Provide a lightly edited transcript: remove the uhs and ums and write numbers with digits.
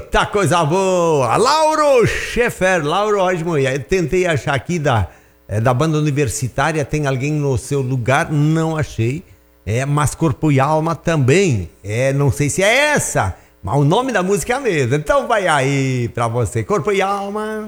Eita, coisa boa! Lauro Scheffer, Lauro Osmoia. Eu tentei achar aqui da banda universitária, tem alguém no seu lugar? Não achei. Mas Corpo e Alma também. Não sei se é essa, mas o nome da música é mesmo. Então vai aí pra você, Corpo e Alma.